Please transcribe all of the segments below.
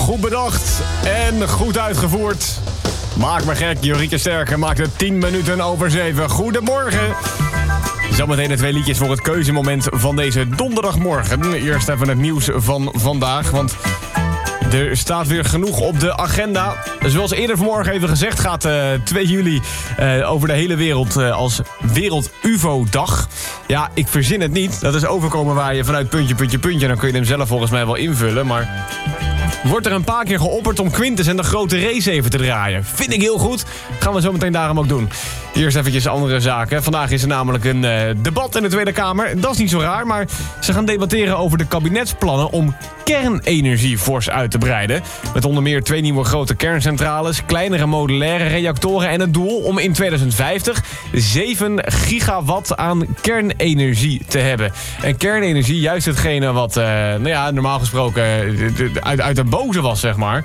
Goed bedacht en goed uitgevoerd. Maak me gek, Jorieke Sterker maakt het 10 minuten over 7. Goedemorgen. Zometeen de 2 liedjes voor het keuzemoment van deze donderdagmorgen. Eerst even het nieuws van vandaag, want er staat weer genoeg op de agenda. Zoals eerder vanmorgen even gezegd gaat 2 juli over de hele wereld als Wereld-UFO-dag. Ja, ik verzin het niet. Dat is overkomen waar je vanuit puntje. Dan kun je hem zelf volgens mij wel invullen, maar wordt er een paar keer geopperd om Quintus en de grote race even te draaien. Vind ik heel goed. Gaan we zo meteen daarom ook doen. Eerst eventjes andere zaken. Vandaag is er namelijk een debat in de Tweede Kamer. Dat is niet zo raar, maar ze gaan debatteren over de kabinetsplannen om kernenergie fors uit te breiden. Met onder meer 2 nieuwe grote kerncentrales, kleinere modulaire reactoren en het doel om in 2050 7 gigawatt aan kernenergie te hebben. En kernenergie, juist hetgene wat normaal gesproken uit de boze was, zeg maar.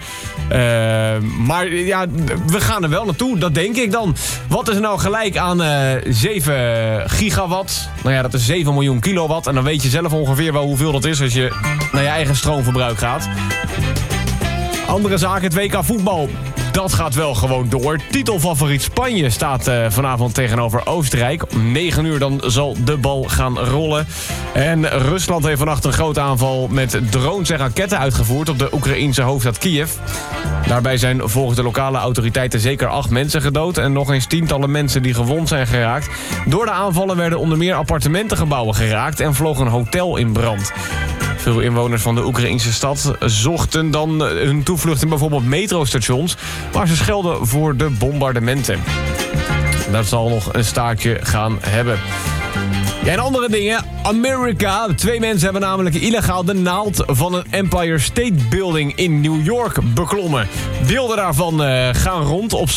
Maar ja, we gaan er wel naartoe, dat denk ik dan. Wat is er nou gelijk aan 7 gigawatt? Nou ja, dat is 7 miljoen kilowatt. En dan weet je zelf ongeveer wel hoeveel dat is als je naar je eigen stroomverbruik gaat. Andere zaken, het WK voetbal. Dat gaat wel gewoon door. Titelfavoriet Spanje staat vanavond tegenover Oostenrijk. Om 9 uur dan zal de bal gaan rollen. En Rusland heeft vannacht een grote aanval met drones en raketten uitgevoerd op de Oekraïense hoofdstad Kiev. Daarbij zijn volgens de lokale autoriteiten zeker 8 mensen gedood en nog eens tientallen mensen die gewond zijn geraakt. Door de aanvallen werden onder meer appartementengebouwen geraakt en vloog een hotel in brand. Veel inwoners van de Oekraïnse stad zochten dan hun toevlucht in bijvoorbeeld metrostations, waar ze schelden voor de bombardementen. Dat zal nog een staartje gaan hebben. Ja, en andere dingen. Amerika. 2 mensen hebben namelijk illegaal de naald van een Empire State Building in New York beklommen. Beelden daarvan gaan rond op